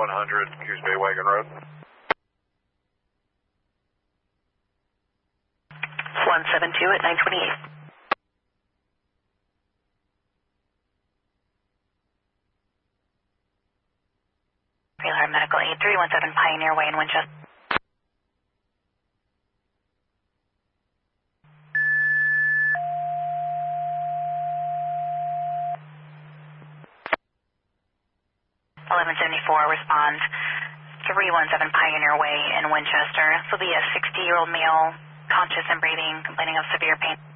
100 Goose Bay Wagon Road. 172 at 928. Trailer Medical 8317 Pioneer Way in Winchester. Respond 317 Pioneer Way in Winchester. This will be a 60-year-old male, conscious and breathing, complaining of severe pain.